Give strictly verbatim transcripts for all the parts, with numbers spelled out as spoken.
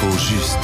L'info juste.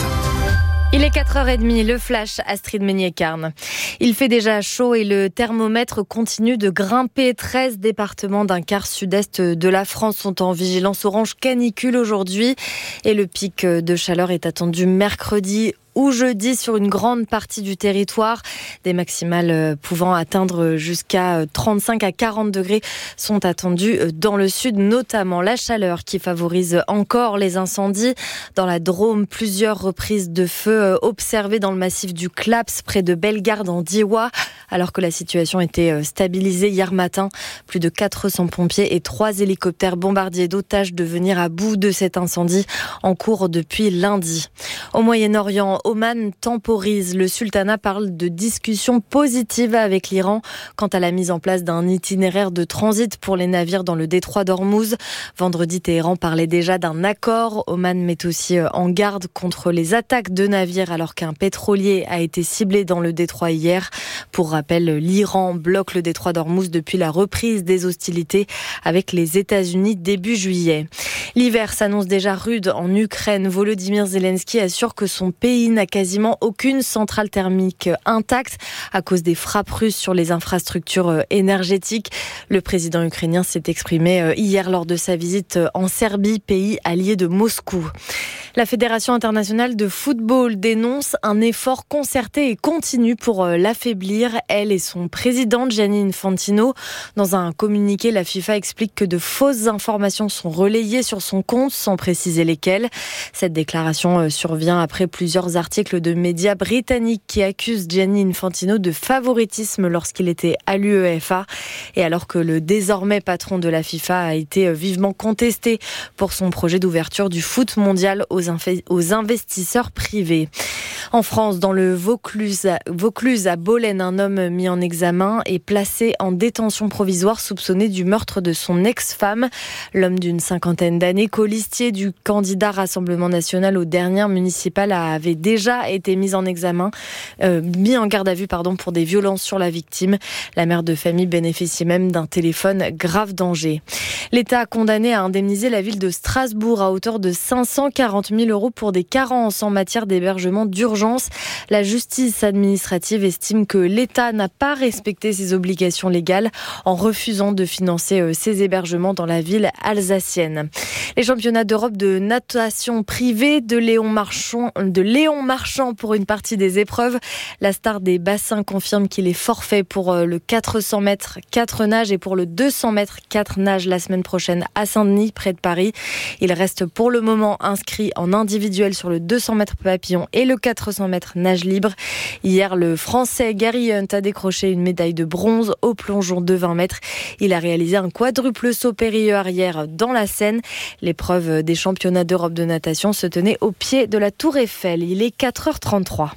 Il est quatre heures trente, le flash, Astrid Meignet-Carne. Il fait déjà chaud et le thermomètre continue de grimper. treize départements d'un quart sud-est de la France sont en vigilance orange canicule aujourd'hui. Et le pic de chaleur est attendu mercredi ou jeudi sur une grande partie du territoire. Des maximales pouvant atteindre jusqu'à trente-cinq à quarante degrés sont attendus dans le sud, notamment. La chaleur qui favorise encore les incendies. Dans la Drôme, plusieurs reprises de feu observées dans le massif du Claps, près de Bellegarde en Diois, alors que la situation était stabilisée hier matin. Plus de quatre cents pompiers et trois hélicoptères bombardiers d'eau tâchent de venir à bout de cet incendie en cours depuis lundi. Au Moyen-Orient, Oman temporise. Le sultanat parle de discussions positives avec l'Iran quant à la mise en place d'un itinéraire de transit pour les navires dans le détroit d'Ormuz. Vendredi, Téhéran parlait déjà d'un accord. Oman met aussi en garde contre les attaques de navires alors qu'un pétrolier a été ciblé dans le détroit hier. Pour rappel, l'Iran bloque le détroit d'Ormuz depuis la reprise des hostilités avec les États-Unis début juillet. L'hiver s'annonce déjà rude en Ukraine. Volodymyr Zelensky assure que son pays n'a quasiment aucune centrale thermique intacte à cause des frappes russes sur les infrastructures énergétiques. Le président ukrainien s'est exprimé hier lors de sa visite en Serbie, pays allié de Moscou. La Fédération internationale de football dénonce un effort concerté et continu pour l'affaiblir. Elle et son président Gianni Infantino. Dans un communiqué, la FIFA explique que de fausses informations sont relayées sur son compte, sans préciser lesquelles. Cette déclaration survient après plusieurs articles de médias britanniques qui accusent Gianni Infantino de favoritisme lorsqu'il était à l'UEFA. Et alors que le désormais patron de la FIFA a été vivement contesté pour son projet d'ouverture du foot mondial aux, inf- aux investisseurs privés. En France, dans le Vaucluse, Vaucluse à Bolène, un homme mis en examen est placé en détention provisoire soupçonné du meurtre de son ex-femme. L'homme d'une cinquantaine d'années, colistier du candidat Rassemblement National aux dernières municipales, avait déjà été mis en examen, euh, mis en garde à vue pardon, pour des violences sur la victime. La mère de famille bénéficie même d'un téléphone grave danger. L'État a condamné à indemniser la ville de Strasbourg à hauteur de cinq cent quarante mille euros pour des carences en matière d'hébergement d'urgence. La justice administrative estime que l'État n'a pas respecté ses obligations légales en refusant de financer ses hébergements dans la ville alsacienne. Les championnats d'Europe de natation privée de Léon Marchand, de Léon Marchand pour une partie des épreuves. La star des bassins confirme qu'il est forfait pour le quatre cents mètres quatre nages et pour le deux cents mètres quatre nages la semaine prochaine à Saint-Denis, près de Paris. Il reste pour le moment inscrit en individuel sur le deux cents mètres papillon et le quatre cents mètres nage libre. Hier, le Français Gary Hunt a décroché une médaille de bronze au plongeon de vingt mètres. Il a réalisé un quadruple saut périlleux arrière dans la Seine. L'épreuve des championnats d'Europe de natation se tenait au pied de la Tour Eiffel. Il est quatre heures trente-trois.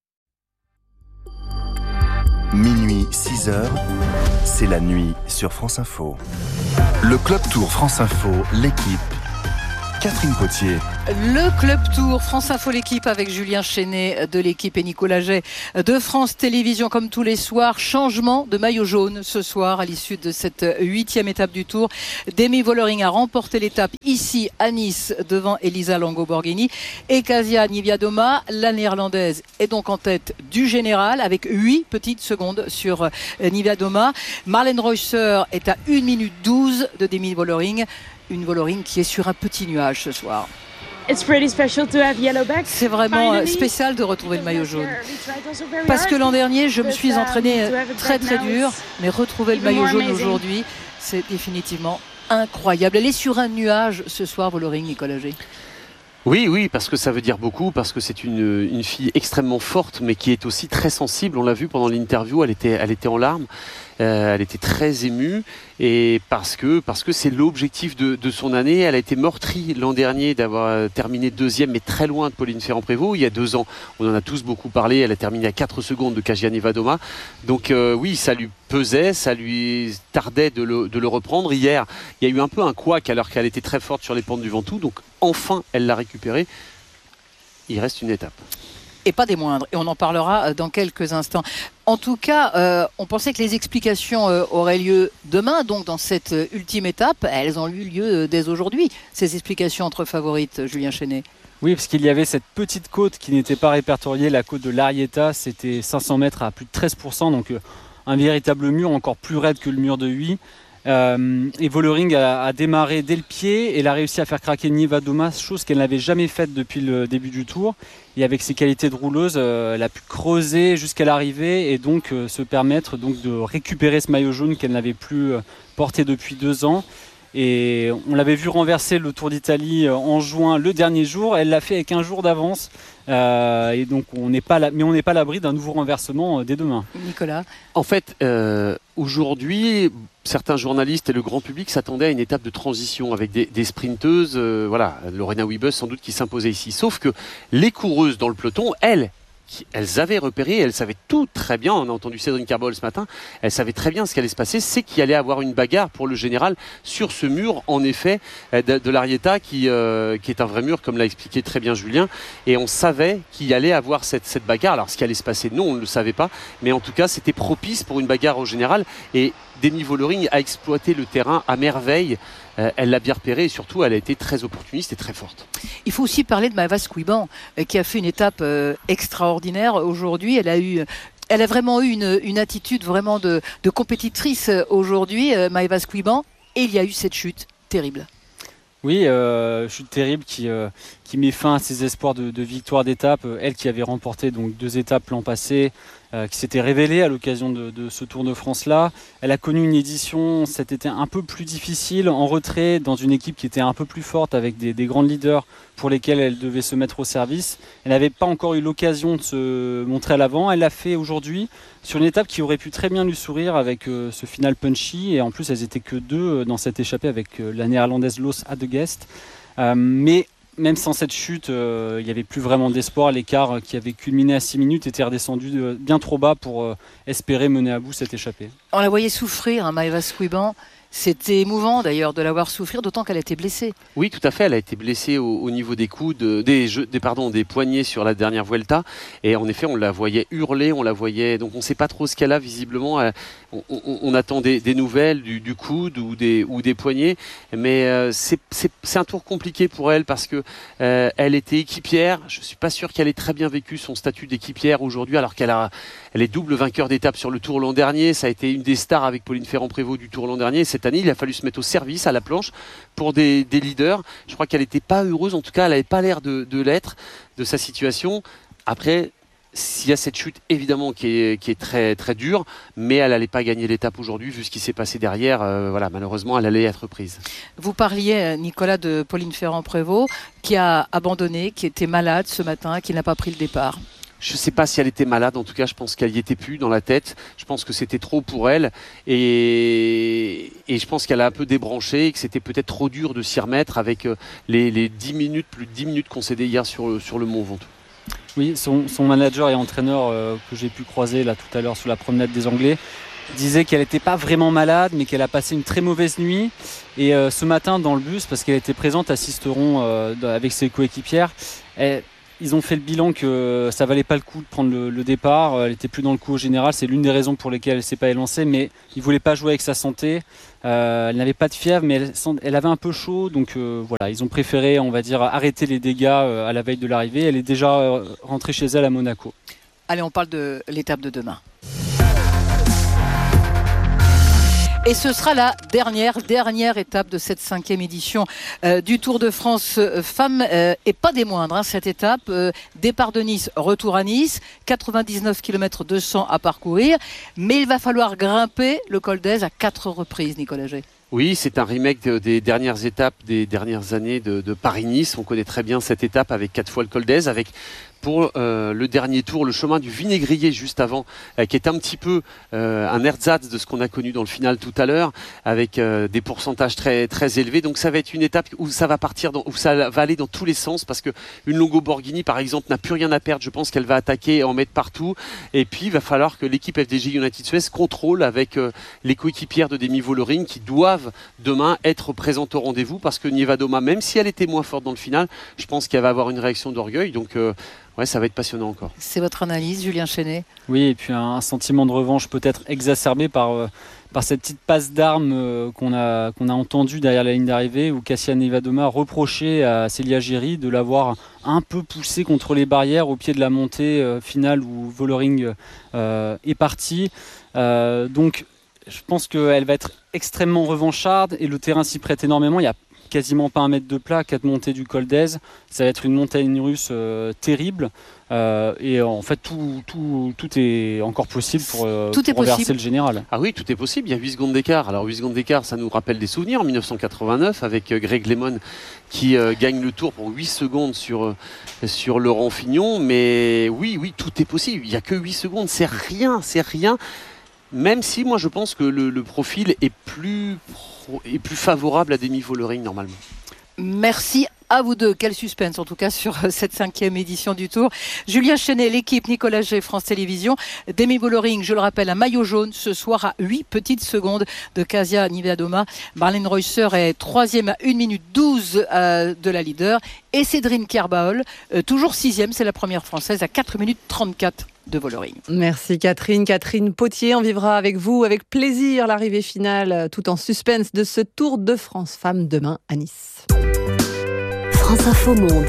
Minuit, six heures, c'est la nuit sur France Info. Le Club Tour France Info, l'équipe. Catherine Potier. Le Club Tour France Info, l'équipe avec Julien Chenet de l'équipe et Nicolas Jay de France Télévisions comme tous les soirs. Changement de maillot jaune ce soir à l'issue de cette huitième étape du Tour. Demi Vollering a remporté l'étape ici à Nice devant Elisa Longo-Borghini. Et Kasia Niewiadoma, la néerlandaise, est donc en tête du général avec huit petites secondes sur Niewiadoma. Marlène Reusser est à une minute douze de Demi Vollering. Une Vollering qui est sur un petit nuage ce soir. C'est vraiment spécial de retrouver le maillot jaune. Parce que l'an dernier, je me suis entraînée très très dur, mais retrouver le maillot jaune aujourd'hui, c'est définitivement incroyable. Elle est sur un nuage ce soir, Vollering, Nicolas Jay. Oui, oui, parce que ça veut dire beaucoup, parce que c'est une, une fille extrêmement forte, mais qui est aussi très sensible. On l'a vu pendant l'interview, elle était, elle était en larmes, euh, elle était très émue, et parce que parce que c'est l'objectif de, de son année. Elle a été meurtrie l'an dernier d'avoir terminé deuxième, mais très loin de Pauline Ferrand-Prévot. Il y a deux ans, on en a tous beaucoup parlé, elle a terminé à quatre secondes de Kasia Niewiadoma. Donc euh, oui, ça lui pesait, ça lui tardait de le, de le reprendre. Hier, il y a eu un peu un couac alors qu'elle était très forte sur les pentes du Ventoux, donc enfin elle l'a récupéré. Il reste une étape. Et pas des moindres. Et on en parlera dans quelques instants. En tout cas, euh, on pensait que les explications euh, auraient lieu demain, donc dans cette euh, ultime étape. Elles ont eu lieu euh, dès aujourd'hui, ces explications entre favorites, Julien Chenet. Oui, parce qu'il y avait cette petite côte qui n'était pas répertoriée, la côte de l'Arietta. C'était cinq cents mètres à plus de treize pour cent, donc euh, un véritable mur encore plus raide que le mur de Huy. Euh, et Vollering a, a démarré dès le pied et elle a réussi à faire craquer Niewiadoma, chose qu'elle n'avait jamais faite depuis le début du tour. Et avec ses qualités de rouleuse, euh, elle a pu creuser jusqu'à l'arrivée et donc euh, se permettre donc de récupérer ce maillot jaune qu'elle n'avait plus euh, porté depuis deux ans. Et on l'avait vu renverser le Tour d'Italie en juin, le dernier jour. Elle l'a fait avec un jour d'avance. Euh, et donc on n'est pas là, mais on n'est pas à l'abri d'un nouveau renversement euh, dès demain. Nicolas. En fait, euh, aujourd'hui, certains journalistes et le grand public s'attendaient à une étape de transition avec des, des sprinteuses, euh, voilà, Lorena Wiebes sans doute qui s'imposait ici. Sauf que les coureuses dans le peloton, elles, elles avaient repéré, elles savaient tout très bien, on a entendu Cédric Carbol ce matin, elles savaient très bien ce qui allait se passer, c'est qu'il allait avoir une bagarre pour le général sur ce mur, en effet, de, de l'Arietta, qui, euh, qui est un vrai mur, comme l'a expliqué très bien Julien, et on savait qu'il allait avoir cette, cette bagarre. Alors ce qui allait se passer, non, on ne le savait pas, mais en tout cas, c'était propice pour une bagarre au général, et Demi Vollering a exploité le terrain à merveille. Euh, elle l'a bien repéré et surtout elle a été très opportuniste et très forte. Il faut aussi parler de Maëva Squiban euh, qui a fait une étape euh, extraordinaire aujourd'hui. Elle a eu, elle a vraiment eu une, une attitude vraiment de, de compétitrice aujourd'hui, euh, Maëva Squiban, et il y a eu cette chute terrible. Oui, euh, chute terrible qui, euh, qui met fin à ses espoirs de, de victoire d'étape. Elle qui avait remporté donc deux étapes l'an passé, euh, qui s'était révélée à l'occasion de, de ce Tour de France-là. Elle a connu une édition cet été un peu plus difficile, en retrait, dans une équipe qui était un peu plus forte, avec des, des grands leaders pour lesquels elle devait se mettre au service. Elle n'avait pas encore eu l'occasion de se montrer à l'avant. Elle l'a fait aujourd'hui sur une étape qui aurait pu très bien lui sourire avec euh, ce final punchy. Et en plus, elles étaient que deux dans cette échappée avec euh, la néerlandaise Loos Adegest. Euh, mais même sans cette chute, euh, il n'y avait plus vraiment d'espoir. L'écart qui avait culminé à six minutes était redescendu de, bien trop bas pour euh, espérer mener à bout cette échappée. On la voyait souffrir, hein, Maëva Squiban. C'était émouvant d'ailleurs de la voir souffrir, d'autant qu'elle a été blessée. Oui, tout à fait. Elle a été blessée au, au niveau des coudes, des, des, pardon, des poignets sur la dernière Vuelta. Et en effet, on la voyait hurler, on la voyait. Donc, on ne sait pas trop ce qu'elle a visiblement. On, on, on attend des, des nouvelles du, du coude ou des, ou des poignets. Mais euh, c'est, c'est, c'est un tour compliqué pour elle parce que euh, elle était équipière. Je ne suis pas sûr qu'elle ait très bien vécu son statut d'équipière aujourd'hui, alors qu'elle a, elle est double vainqueur d'étape sur le Tour l'an dernier. Ça a été une des stars avec Pauline Ferrand-Prévot du Tour l'an dernier. Cette année, il a fallu se mettre au service à la planche pour des, des leaders. Je crois qu'elle n'était pas heureuse, en tout cas elle n'avait pas l'air de, de l'être, de sa situation. Après, s'il y a cette chute évidemment qui est, qui est très, très dure, mais elle n'allait pas gagner l'étape aujourd'hui vu ce qui s'est passé derrière. Euh, voilà, malheureusement elle allait être prise. Vous parliez, Nicolas, de Pauline Ferrand-Prévot qui a abandonné, qui était malade ce matin, qui n'a pas pris le départ. Je ne sais pas si elle était malade, en tout cas je pense qu'elle y était plus dans la tête, je pense que c'était trop pour elle et, et je pense qu'elle a un peu débranché et que c'était peut-être trop dur de s'y remettre avec les, les dix minutes, plus de dix minutes concédées hier sur, sur le Mont Ventoux. Oui, son, son manager et entraîneur euh, que j'ai pu croiser là tout à l'heure sur la promenade des Anglais disait qu'elle n'était pas vraiment malade mais qu'elle a passé une très mauvaise nuit et euh, ce matin dans le bus, parce qu'elle était présente à Sisteron euh, avec ses coéquipières, elle, ils ont fait le bilan que ça valait pas le coup de prendre le, le départ. Elle était plus dans le coup au général. C'est l'une des raisons pour lesquelles elle s'est pas élancée. Mais ils voulaient pas jouer avec sa santé. Euh, elle n'avait pas de fièvre, mais elle, elle avait un peu chaud. Donc euh, voilà, ils ont préféré, on va dire, arrêter les dégâts euh, à la veille de l'arrivée. Elle est déjà euh, rentrée chez elle à Monaco. Allez, on parle de l'étape de demain. Et ce sera la dernière, dernière étape de cette cinquième édition euh, du Tour de France euh, Femmes, euh, et pas des moindres, hein, cette étape. Euh, départ de Nice, retour à Nice, quatre-vingt-dix-neuf kilomètres deux cents à parcourir, mais il va falloir grimper le col d'Aise à quatre reprises, Nicolas Gay. Oui, c'est un remake des dernières étapes des dernières années de, de Paris-Nice. On connaît très bien cette étape avec quatre fois le col d'Aise, avec pour euh, le dernier tour, le chemin du Vinaigrier juste avant, euh, qui est un petit peu euh, un ersatz de ce qu'on a connu dans le final tout à l'heure, avec euh, des pourcentages très très élevés. Donc ça va être une étape où ça va partir, dans, où ça va aller dans tous les sens, parce que une Longo Borghini par exemple n'a plus rien à perdre. Je pense qu'elle va attaquer et en mettre partout. Et puis il va falloir que l'équipe F D J United Suez contrôle avec euh, les coéquipières de Demi Vollering qui doivent demain être présentes au rendez-vous, parce que Niewiadoma, même si elle était moins forte dans le final, je pense qu'elle va avoir une réaction d'orgueil. Donc euh, ouais, ça va être passionnant encore. C'est votre analyse, Julien Chenet? Oui, et puis un, un sentiment de revanche peut-être exacerbé par, euh, par cette petite passe d'armes euh, qu'on a, qu'on a entendue derrière la ligne d'arrivée, où Kasia Niewiadoma reprochait à Célia Giry de l'avoir un peu poussée contre les barrières au pied de la montée euh, finale où Vollering euh, est parti. Euh, donc je pense qu'elle va être extrêmement revancharde et le terrain s'y prête énormément. Il y a quasiment pas un mètre de plat, quatre montées du col d'Aise. Ça va être une montagne russe euh, terrible. Euh, et en fait, tout, tout, tout est encore possible pour, euh, tout pour renverser le général. Ah oui, tout est possible. Il y a huit secondes d'écart. Alors huit secondes d'écart, ça nous rappelle des souvenirs en dix-neuf cent quatre-vingt-neuf avec euh, Greg LeMond qui euh, gagne le tour pour huit secondes sur, euh, sur Laurent Fignon. Mais oui, oui, tout est possible. Il n'y a que huit secondes. C'est rien, c'est rien. Même si moi je pense que le, le profil est plus, est plus favorable à Demi Vollering normalement. Merci à vous deux. Quel suspense en tout cas sur cette cinquième édition du Tour. Julien Chenet, l'équipe, Nicolas Gey, France Télévisions. Demi Vollering, je le rappelle, un maillot jaune ce soir à huit petites secondes de Kasia Niewiadoma. Marlene Reusser est troisième à une minute douze euh, de la leader. Et Cédrine Kerbaol, euh, toujours sixième, c'est la première française, à quatre minutes trente-quatre de Vollering. Merci Catherine. Catherine Potier, on vivra avec vous avec plaisir l'arrivée finale tout en suspense de ce Tour de France Femmes demain à Nice. France Info Monde.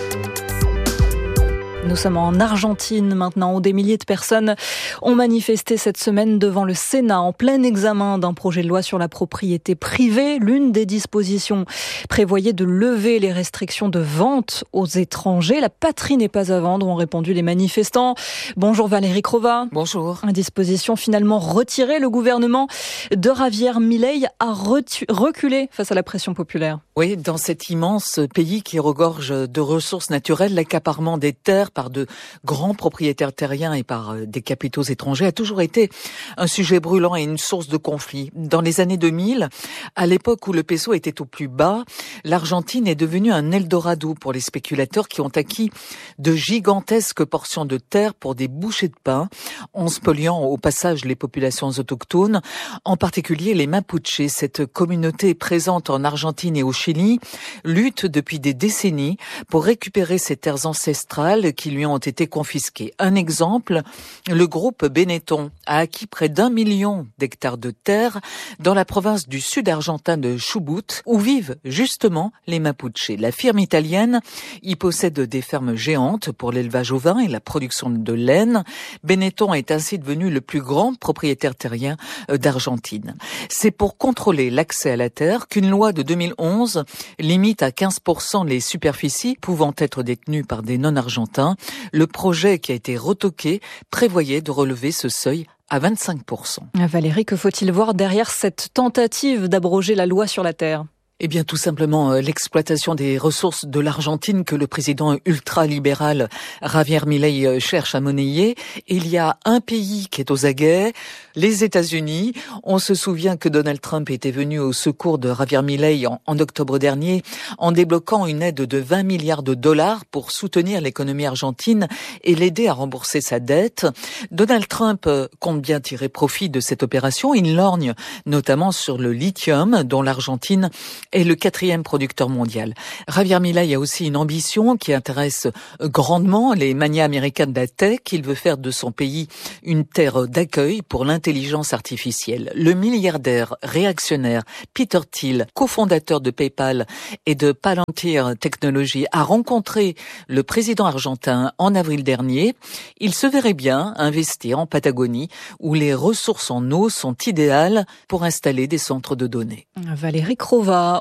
Nous sommes en Argentine maintenant où des milliers de personnes ont manifesté cette semaine devant le Sénat en plein examen d'un projet de loi sur la propriété privée. L'une des dispositions prévoyait de lever les restrictions de vente aux étrangers. La patrie n'est pas à vendre, ont répondu les manifestants. Bonjour Valérie Crova. Bonjour. Une disposition finalement retirée. Le gouvernement de Javier Milei a retu- reculé face à la pression populaire. Oui, dans cet immense pays qui regorge de ressources naturelles, l'accaparement des terres par de grands propriétaires terriens et par des capitaux étrangers a toujours été un sujet brûlant et une source de conflit. Dans les années deux mille, à l'époque où le peso était au plus bas, l'Argentine est devenue un Eldorado pour les spéculateurs qui ont acquis de gigantesques portions de terre pour des bouchées de pain, en spoliant au passage les populations autochtones, en particulier les Mapuches. Cette communauté présente en Argentine et au Chili lutte depuis des décennies pour récupérer ces terres ancestrales qui lui ont été confisquées. Un exemple, le groupe Benetton a acquis près d'un million d'hectares de terre dans la province du sud argentin de Chubut, où vivent justement les Mapuches. La firme italienne y possède des fermes géantes pour l'élevage ovin et la production de laine. Benetton est ainsi devenu le plus grand propriétaire terrien d'Argentine. C'est pour contrôler l'accès à la terre qu'une loi de deux mille onze limite à quinze pour cent les superficies pouvant être détenues par des non-argentins. Le projet qui a été retoqué prévoyait de relever ce seuil à vingt-cinq pour cent. Valérie, que faut-il voir derrière cette tentative d'abroger la loi sur la terre ? Eh bien, tout simplement, euh, l'exploitation des ressources de l'Argentine que le président ultralibéral Javier Milei euh, cherche à monnayer. Il y a un pays qui est aux aguets, les États-Unis. On se souvient que Donald Trump était venu au secours de Javier Milei en, en octobre dernier en débloquant une aide de vingt milliards de dollars pour soutenir l'économie argentine et l'aider à rembourser sa dette. Donald Trump euh, compte bien tirer profit de cette opération. Il lorgne notamment sur le lithium dont l'Argentine est le quatrième producteur mondial. Javier Milei a aussi une ambition qui intéresse grandement les manias américains de la tech. Il veut faire de son pays une terre d'accueil pour l'intelligence artificielle. Le milliardaire réactionnaire Peter Thiel, cofondateur de PayPal et de Palantir Technologies, a rencontré le président argentin en avril dernier. Il se verrait bien investir en Patagonie où les ressources en eau sont idéales pour installer des centres de données. Valérie Crova.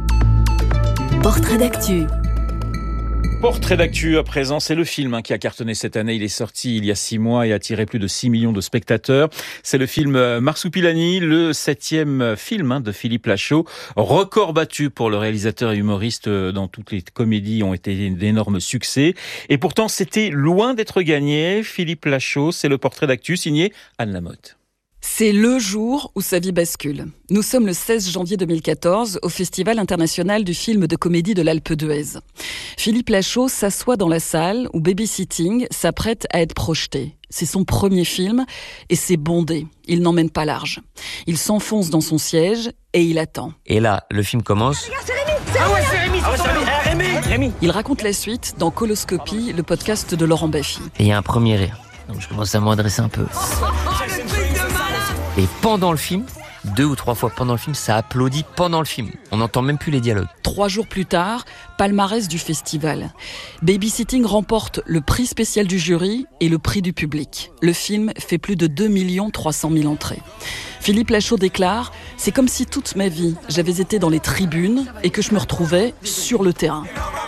Portrait d'actu. Portrait d'actu à présent, c'est le film hein, qui a cartonné cette année. Il est sorti il y a six mois et a attiré plus de six millions de spectateurs. C'est le film Marsupilami, le septième film hein, de Philippe Lachaud. Record battu pour le réalisateur et humoriste dans toutes les comédies ont été d'énormes succès. Et pourtant, c'était loin d'être gagné. Philippe Lachaud, c'est le portrait d'actu signé Anne Lamotte. C'est le jour où sa vie bascule. Nous sommes le seize janvier deux mille quatorze au Festival international du film de comédie de l'Alpe d'Huez. Philippe Lachaud s'assoit dans la salle où Babysitting s'apprête à être projeté. C'est son premier film et c'est bondé. Il n'emmène pas large. Il s'enfonce dans son siège et il attend. Et là, le film commence. Regarde, c'est Rémi, c'est ah ouais, c'est Rémi, ah ouais, c'est Rémi. Rémi. Il raconte la suite dans Coloscopie, le podcast de Laurent Baffy. Et il y a un premier rire, donc je commence à me redresser un peu. Et pendant le film, deux ou trois fois pendant le film, ça applaudit pendant le film. On n'entend même plus les dialogues. Trois jours plus tard, palmarès du festival. Babysitting remporte le prix spécial du jury et le prix du public. Le film fait plus de deux millions trois cent mille entrées. Philippe Lachaud déclare « C'est comme si toute ma vie, j'avais été dans les tribunes et que je me retrouvais sur le terrain. »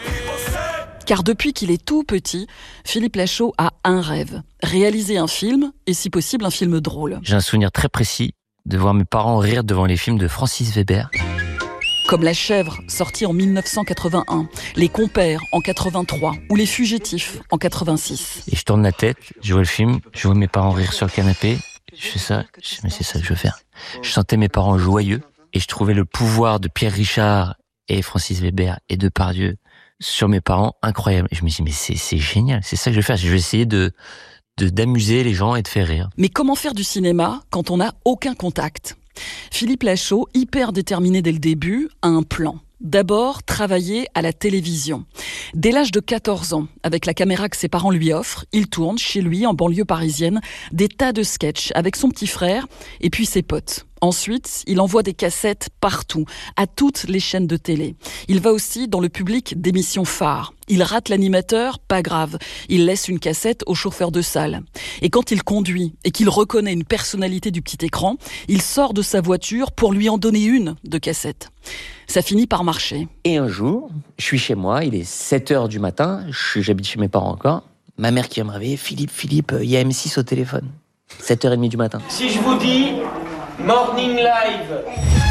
Car depuis qu'il est tout petit, Philippe Lachaud a un rêve, réaliser un film et si possible un film drôle. J'ai un souvenir très précis de voir mes parents rire devant les films de Francis Weber. Comme La Chèvre, sorti en mille neuf cent quatre-vingt-un, Les Compères en quatre-vingt-trois ou Les Fugitifs en quatre-vingt-six. Et je tourne la tête, je vois le film, je vois mes parents rire sur le canapé, je fais ça, je dis, mais c'est ça que je veux faire. Je sentais mes parents joyeux et je trouvais le pouvoir de Pierre Richard et Francis Weber et Depardieu sur mes parents incroyable. Et je me dis, mais c'est, c'est génial, c'est ça que je vais faire. Je vais essayer de, de, d'amuser les gens et de faire rire. Mais comment faire du cinéma quand on n'a aucun contact ? Philippe Lachaud, hyper déterminé dès le début, a un plan. D'abord, travailler à la télévision. Dès l'âge de quatorze ans, avec la caméra que ses parents lui offrent, il tourne chez lui, en banlieue parisienne, des tas de sketchs avec son petit frère et puis ses potes. Ensuite, il envoie des cassettes partout, à toutes les chaînes de télé. Il va aussi dans le public d'émissions phares. Il rate l'animateur, pas grave. Il laisse une cassette au chauffeur de salle. Et quand il conduit et qu'il reconnaît une personnalité du petit écran, il sort de sa voiture pour lui en donner une de cassette. Ça finit par marcher. Et un jour, je suis chez moi, il est sept heures du matin, je suis, j'habite chez mes parents encore. Ma mère qui va me réveiller, Philippe, Philippe, il y a M six au téléphone. sept heures trente du matin. Si je vous dis Morning Live.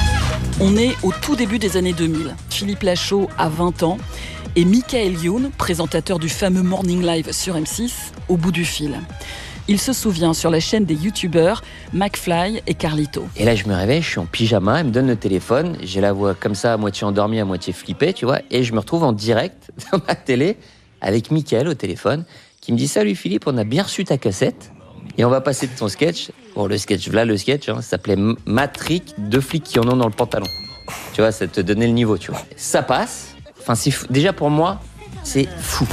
On est au tout début des années deux mille. Philippe Lachaud a vingt ans et Michael Youn, présentateur du fameux Morning Live sur M six, au bout du fil. Il se souvient sur la chaîne des youtubeurs McFly et Carlito. Et là, je me réveille, je suis en pyjama, il me donne le téléphone, j'ai la voix comme ça, à moitié endormie, à moitié flippée, tu vois, et je me retrouve en direct dans ma télé avec Michael au téléphone, qui me dit « Salut Philippe, on a bien reçu ta cassette, et on va passer de ton sketch. » Bon, le sketch, là, le sketch, hein, ça s'appelait Matrick, deux flics qui en ont dans le pantalon. Tu vois, ça te donnait le niveau, tu vois. Ça passe, enfin, c'est fou. Déjà pour moi, c'est fou.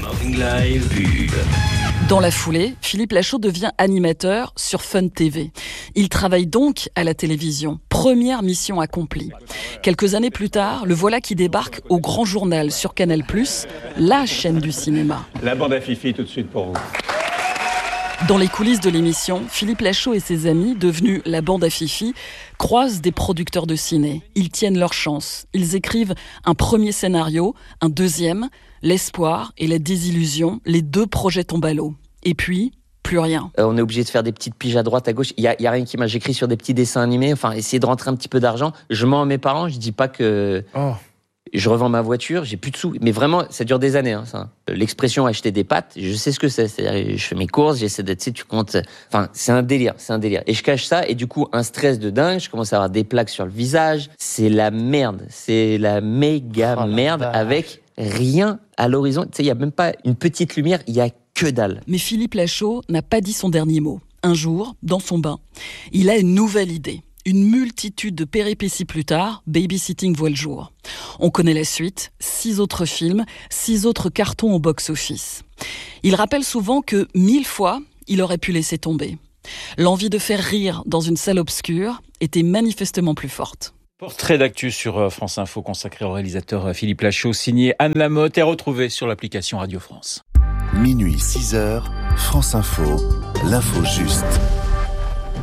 Dans la foulée, Philippe Lachaud devient animateur sur Fun T V. Il travaille donc à la télévision. Première mission accomplie. Quelques années plus tard, le voilà qui débarque au Grand Journal sur Canal plus, la chaîne du cinéma. La bande à Fifi tout de suite pour vous. Dans les coulisses de l'émission, Philippe Lachaud et ses amis, devenus la bande à Fifi, croisent des producteurs de ciné. Ils tiennent leur chance. Ils écrivent un premier scénario, un deuxième, l'espoir et la désillusion, les deux projets tombent à l'eau. Et puis, plus rien. Euh, on est obligé de faire des petites piges à droite, à gauche. Il y a, y a rien qui m'a. J'écris sur des petits dessins animés. Enfin, essayer de rentrer un petit peu d'argent. Je mens à mes parents. Je dis pas que oh. je revends ma voiture. J'ai plus de sous. Mais vraiment, ça dure des années. Hein, ça. L'expression acheter des pâtes, je sais ce que c'est. C'est-à-dire, je fais mes courses. J'essaie d'être. Tu sais, tu comptes. Enfin, c'est un délire. C'est un délire. Et je cache ça. Et du coup, un stress de dingue. Je commence à avoir des plaques sur le visage. C'est la merde. C'est la méga oh, merde la avec rien à l'horizon. Tu sais, il y a même pas une petite lumière. Il y a que dalle. Mais Philippe Lachaud n'a pas dit son dernier mot. Un jour, dans son bain, il a une nouvelle idée. Une multitude de péripéties plus tard, Babysitting voit le jour. On connaît la suite, six autres films, six autres cartons au box-office. Il rappelle souvent que mille fois, il aurait pu laisser tomber. L'envie de faire rire dans une salle obscure était manifestement plus forte. Portrait d'actu sur France Info consacré au réalisateur Philippe Lachaud, signé Anne Lamotte et retrouvé sur l'application Radio France. Minuit six heures, France Info, l'info juste.